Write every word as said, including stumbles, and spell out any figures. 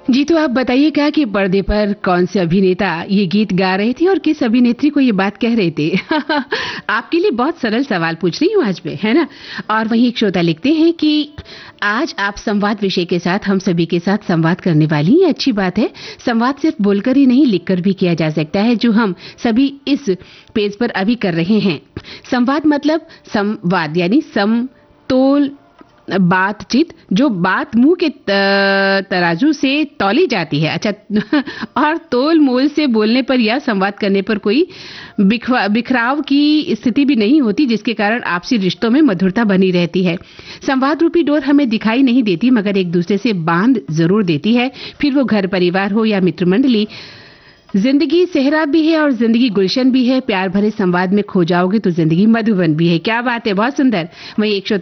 जी, तो आप बताइएगा कि पर्दे पर कौन से अभिनेता ये गीत गा रहे थे और किस अभिनेत्री को ये बात कह रहे थे? आपके लिए बहुत सरल सवाल पूछ रही हूँ आज मैं, है ना? और वहीं एक श्रोता लिखते हैं कि आज आप संवाद विषय के साथ हम सभी के साथ संवाद करने वाली हैं, अच्छी बात है। संवाद सिर्फ बोलकर ही नहीं, लिखकर भी किया जा सकता है, जो हम सभी इस पेज पर अभी कर रहे हैं। संवाद मतलब संवाद यानी समतोल बातचीत, जो बात मुंह के तराजू से तौली जाती है। अच्छा, और तोल मोल से बोलने पर या संवाद करने पर कोई बिखराव की स्थिति भी नहीं होती, जिसके कारण आपसी रिश्तों में मधुरता बनी रहती है। संवाद रूपी डोर हमें दिखाई नहीं देती, मगर एक दूसरे से बांध जरूर देती है। फिर वो घर परिवार हो या मित्र मंडली, जिंदगी सेहरा भी है और जिंदगी गुलशन भी है। प्यार भरे संवाद में खो जाओगे तो जिंदगी मधुबन भी है। क्या बात है, बहुत सुंदर। वही एक